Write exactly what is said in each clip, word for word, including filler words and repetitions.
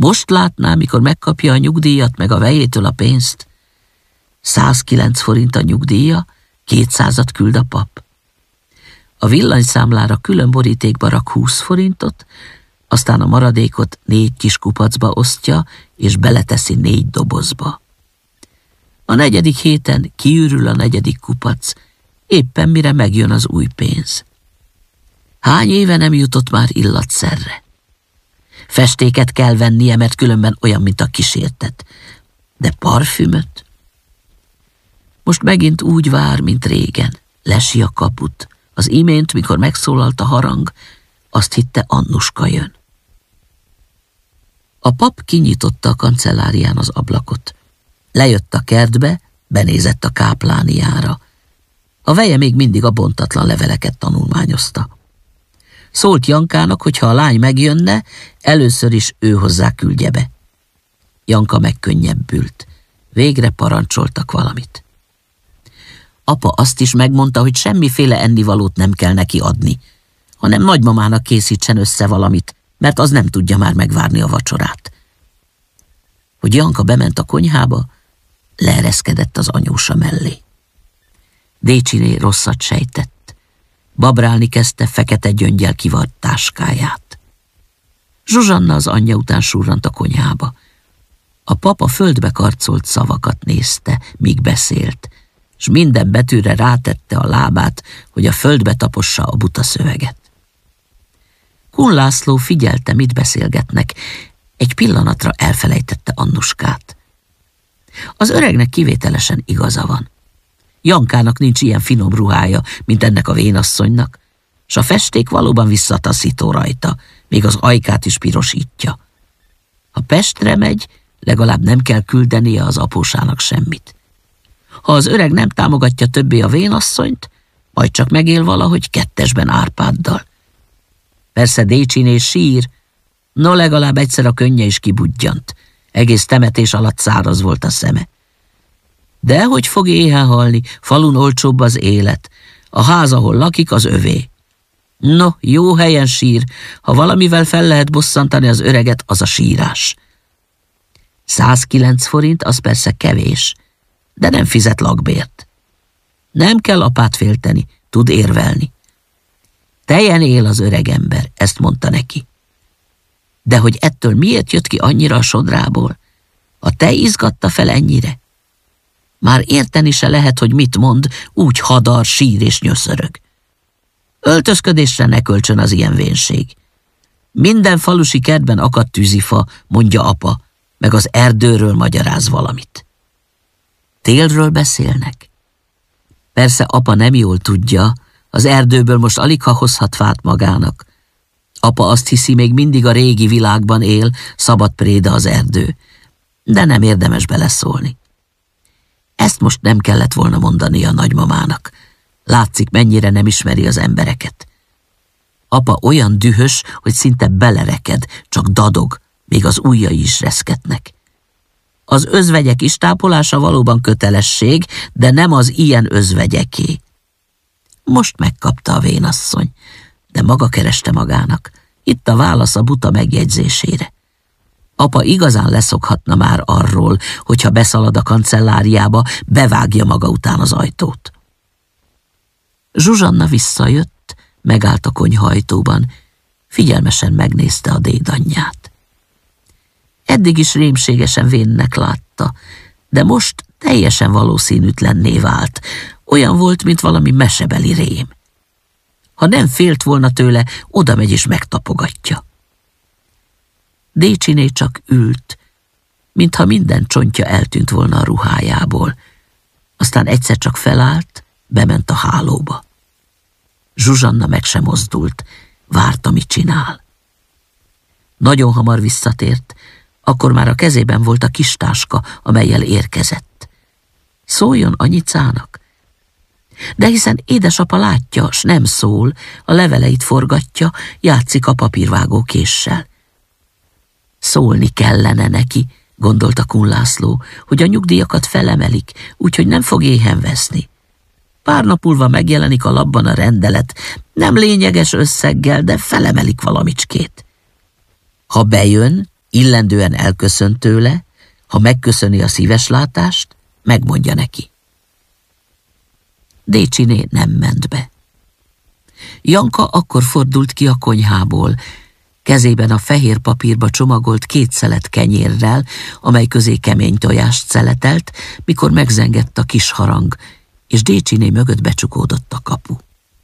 Most látná, mikor megkapja a nyugdíjat meg a vejétől a pénzt. százkilenc forint a nyugdíja, kétszázat küld a pap. A villanyszámlára külön borítékba rak húsz forintot, aztán a maradékot négy kis kupacba osztja, és beleteszi négy dobozba. A negyedik héten kiürül a negyedik kupac, éppen mire megjön az új pénz. Hány éve nem jutott már illatszerre? Festéket kell vennie, mert különben olyan, mint a kísértet. De parfümöt? Most megint úgy vár, mint régen. Lesi a kaput. Az imént, mikor megszólalt a harang, azt hitte, Annuska jön. A pap kinyitotta a kancellárián az ablakot. Lejött a kertbe, benézett a káplániára. A veje még mindig a bontatlan leveleket tanulmányozta. Szólt Jankának, hogy ha a lány megjönne, először is ő hozzá küldje be. Janka megkönnyebbült. Végre parancsoltak valamit. Apa azt is megmondta, hogy semmiféle ennivalót nem kell neki adni, hanem nagymamának készítsen össze valamit, mert az nem tudja már megvárni a vacsorát. Hogy Janka bement a konyhába, leereszkedett az anyósa mellé. Décsiné rosszat sejtett. Babrálni kezdte fekete gyöngyel kivart táskáját. Zsuzsanna az anyja után surrant a konyhába. A papa földbe karcolt szavakat nézte, míg beszélt, s minden betűre rátette a lábát, hogy a földbe tapossa a buta szöveget. Kun László figyelte, mit beszélgetnek, egy pillanatra elfelejtette Annuskát. Az öregnek kivételesen igaza van. Jankának nincs ilyen finom ruhája, mint ennek a vénasszonynak, s a festék valóban visszataszító rajta, még az ajkát is pirosítja. Ha Pestre megy, legalább nem kell küldenie az apósának semmit. Ha az öreg nem támogatja többé a vénasszonyt, majd csak megél valahogy kettesben Árpáddal. Persze Décsiné sír, no legalább egyszer a könnye is kibudjant, egész temetés alatt száraz volt a szeme. De hogy fog éhen halni, falun olcsóbb az élet, a ház, ahol lakik, az övé. No, jó helyen sír, ha valamivel fel lehet bosszantani az öreget, az a sírás. százkilenc forint, az persze kevés, de nem fizet lakbért. Nem kell apát félteni, tud érvelni. Tejen él az öreg ember, ezt mondta neki. De hogy ettől miért jött ki annyira a sodrából? A tej izgatta fel ennyire? Már érteni se lehet, hogy mit mond, úgy hadar, sír és nyöszörög. Öltözködésre ne költsön az ilyen vénség. Minden falusi kertben akad tűzifa, mondja apa, meg az erdőről magyaráz valamit. Télről beszélnek? Persze apa nem jól tudja, az erdőből most alig ha hozhat fát magának. Apa azt hiszi, még mindig a régi világban él, szabad préda az erdő, de nem érdemes beleszólni. Ezt most nem kellett volna mondani a nagymamának. Látszik, mennyire nem ismeri az embereket. Apa olyan dühös, hogy szinte belereked, csak dadog, még az ujjai is reszketnek. Az özvegyek istápolása valóban kötelesség, de nem az ilyen özvegyeké. Most megkapta a vénasszony, de maga kereste magának. Itt a válasz a buta megjegyzésére. Apa igazán leszokhatna már arról, hogyha beszalad a kancelláriába, bevágja maga után az ajtót. Zsuzsanna visszajött, megállt a konyhajtóban, figyelmesen megnézte a dédanyját. Eddig is rémségesen vénnek látta, de most teljesen valószínűtlenné vált, olyan volt, mint valami mesebeli rém. Ha nem félt volna tőle, oda megy és megtapogatja. Décsiné csak ült, mintha minden csontja eltűnt volna a ruhájából. Aztán egyszer csak felállt, bement a hálóba. Zsuzsanna meg sem mozdult, várta, mit csinál. Nagyon hamar visszatért, akkor már a kezében volt a kis táska, amellyel érkezett. Szóljon anyicának. De hiszen édesapa látja, s nem szól, a leveleit forgatja, játszik a papírvágó késsel. Szólni kellene neki, gondolta Kun László, hogy a nyugdíjakat felemelik, úgyhogy nem fog éhen veszni. Pár nap múlva megjelenik a labban a rendelet, nem lényeges összeggel, de felemelik valamicskét. Ha bejön, Illendően elköszönt tőle, ha megköszöni a szíves látást, megmondja neki. Décsiné nem ment be. Janka akkor fordult ki a konyhából, kezében a fehér papírba csomagolt két szelet kenyérrel, amely közé kemény tojást szeletelt, mikor megzengett a kis harang, és Décsiné mögött becsukódott a kapu.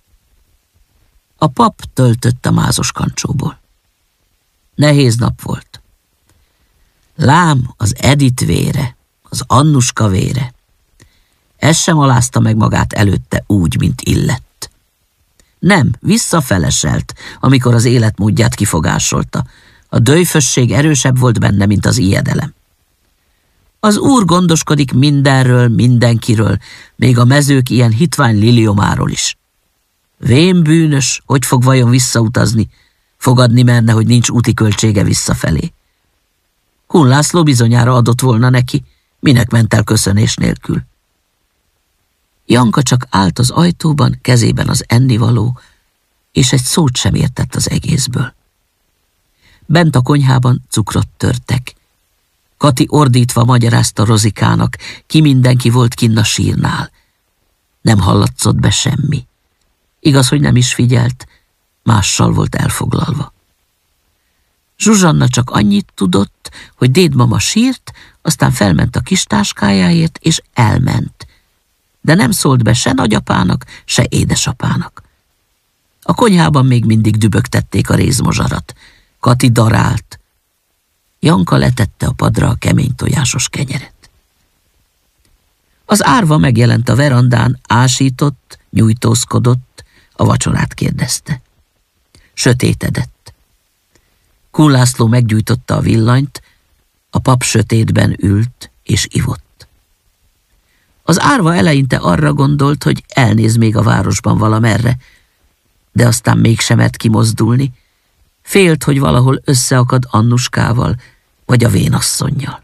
A pap töltött a mázos kancsóból. Nehéz nap volt. Lám az Edith vére, az Annuska vére. Ez sem alázta meg magát előtte úgy, mint illett. Nem, visszafeleselt, amikor az életmódját kifogásolta. A döjfösség erősebb volt benne, mint az ijedelem. Az úr gondoskodik mindenről, mindenkiről, még a mezők ilyen hitvány liliomáról is. Vén bűnös, hogy fog vajon visszautazni, fogadni merne, hogy nincs úti költsége visszafelé. Kun László bizonyára adott volna neki, minek ment el köszönés nélkül. Janka csak állt az ajtóban, kezében az ennivaló, és egy szót sem értett az egészből. Bent a konyhában cukrot törtek. Kati ordítva magyarázta Rozikának, ki mindenki volt kinn a sírnál. Nem hallatszott be semmi. Igaz, hogy nem is figyelt, mással volt elfoglalva. Zsuzsanna csak annyit tudott, hogy dédmama sírt, aztán felment a kis táskájáért, és elment. De nem szólt be se nagyapának, se édesapának. A konyhában még mindig dübögtették a rézmozsarat. Kati darált. Janka letette a padra a kemény tojásos kenyeret. Az árva megjelent a verandán, ásított, nyújtózkodott, a vacsorát kérdezte. Sötétedett. Kun László meggyújtotta a villanyt, a pap sötétben ült és ivott. Az árva eleinte arra gondolt, hogy elnéz még a városban valamerre, de aztán mégsem mert kimozdulni, félt, hogy valahol összeakad Annuskával, vagy a vénasszonnyal.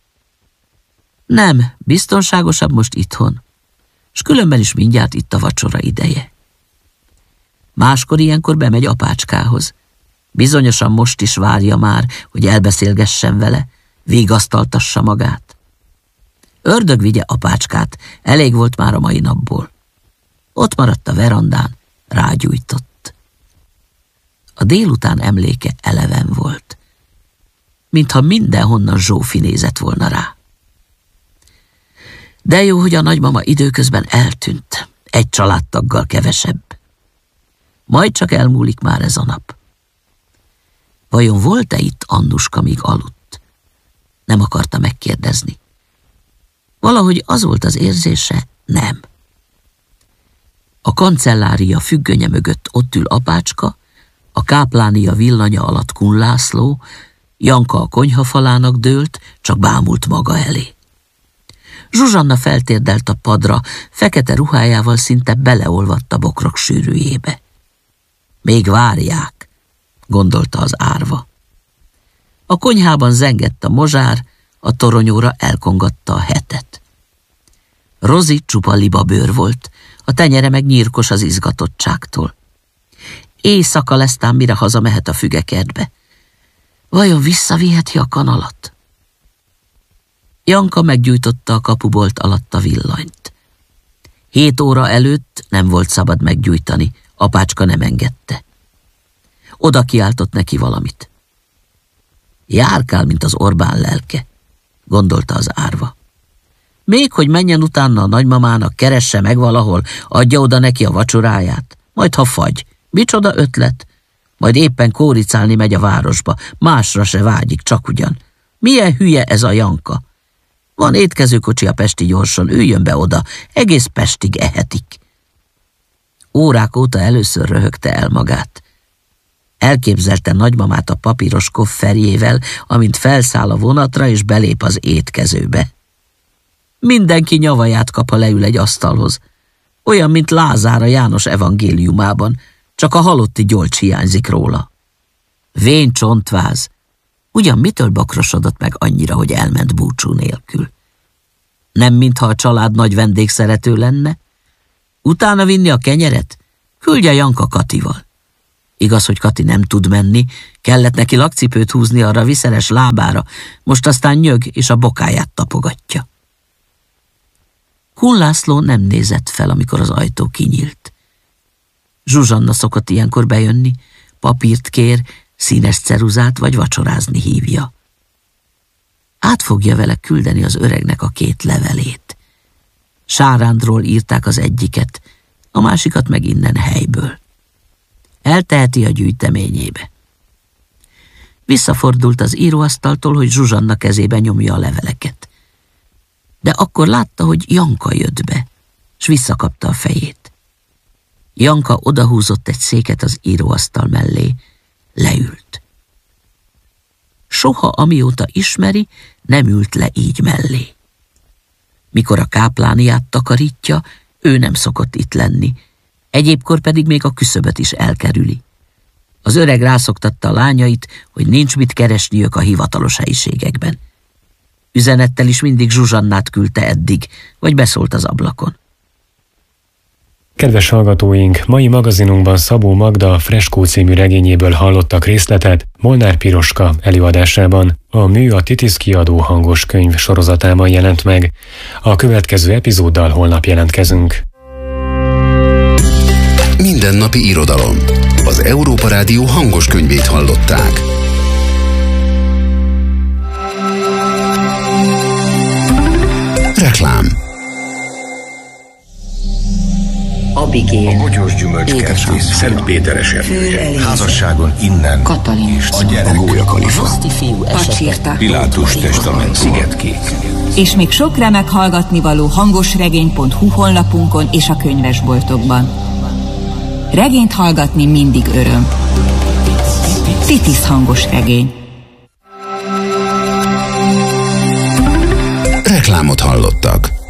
Nem, biztonságosabb most itthon, s különben is mindjárt itt a vacsora ideje. Máskor ilyenkor bemegy apácskához. Bizonyosan most is várja már, hogy elbeszélgessen vele, vigasztaltassa magát. Ördög vigye apácskát, elég volt már a mai napból. Ott maradt a verandán, rágyújtott. A délután emléke eleven volt, mintha mindenhonnan Zsófi nézett volna rá. De jó, hogy a nagymama időközben eltűnt, egy családtaggal kevesebb. Majd csak elmúlik már ez a nap. Vajon volt-e itt Annuska, míg aludt? Nem akarta megkérdezni. Valahogy az volt az érzése, nem. A kancellária függönye mögött ott ül apácska, a káplánia villanya alatt Kun László, Janka a konyhafalának dőlt, csak bámult maga elé. Zsuzsanna feltérdelt a padra, fekete ruhájával szinte beleolvadt a bokrok sűrűjébe. Még várják, gondolta az árva. A konyhában zengett a mozsár, a toronyóra elkongatta a hetet. Rozi csupa libabőr volt, a tenyere meg nyírkos az izgatottságtól. Éjszaka lesz ám, mire hazamehet a fügekertbe. Vajon visszaviheti a kanalat? Janka meggyújtotta a kapubolt alatt a villanyt. Hét óra előtt nem volt szabad meggyújtani, apácska nem engedte. Oda kiáltott neki valamit. Járkál, mint az Orbán lelke, gondolta az árva. Még hogy menjen utána a nagymamának, keresse meg valahol, adja oda neki a vacsoráját, majd ha fagy. Micsoda ötlet? Majd éppen kóricálni megy a városba, másra se vágyik, csak ugyan. Milyen hülye ez a Janka? Van étkezőkocsi a Pesti gyorsan, üljön be oda, egész Pestig ehetik. Órák óta először röhögte el magát. Elképzelte nagymamát a papíros kofferjével, amint felszáll a vonatra és belép az étkezőbe. Mindenki nyavaját kap, ha leül egy asztalhoz. Olyan, mint Lázár a János evangéliumában, csak a halotti gyolcs hiányzik róla. Vén csontváz. Ugyan mitől bakrosodott meg annyira, hogy elment búcsú nélkül? Nem mintha a család nagy vendégszerető lenne? Utána vinni a kenyeret? Küldje Janka Katival. Igaz, hogy Kati nem tud menni, kellett neki lakcipőt húzni arra viszeres lábára, most aztán nyög és a bokáját tapogatja. Kun László nem nézett fel, amikor az ajtó kinyílt. Zsuzsanna szokott ilyenkor bejönni, papírt kér, színes ceruzát vagy vacsorázni hívja. Át fogja vele küldeni az öregnek a két levelét. Sárándról írták az egyiket, a másikat meg innen helyből. Elteheti a gyűjteményébe. Visszafordult az íróasztaltól, hogy Zsuzsanna kezébe nyomja a leveleket. De akkor látta, hogy Janka jött be, s visszakapta a fejét. Janka odahúzott egy széket az íróasztal mellé, leült. Soha, amióta ismeri, nem ült le így mellé. Mikor a káplániát takarítja, ő nem szokott itt lenni, egyébkor pedig még a küszöböt is elkerüli. Az öreg rászoktatta a lányait, hogy nincs mit keresniük a hivatalos helyiségekben. Üzenettel is mindig Zsuzsannát küldte eddig, vagy beszólt az ablakon. Kedves hallgatóink, mai magazinunkban Szabó Magda Freskó című regényéből hallottak részletet Molnár Piroska előadásában. A mű a Titiz kiadó hangos könyv sorozatában jelent meg. A következő epizóddal holnap jelentkezünk. Mindennapi irodalom. Az Európa Rádió hangos könyvét hallották. Reklám. Abigél, a bogyós gyümölcskertész, Szent Péter esernyője, házasságon innen, Katalin, a gyerek, a gólyakalifa, Pacsirta, Pilátus testament, Szigetkék. És még sok remek hallgatnivaló hangosregény pont hu honlapunkon és a könyvesboltokban. Regényt hallgatni mindig öröm. Titiz hangos regény. Reklámot hallottak.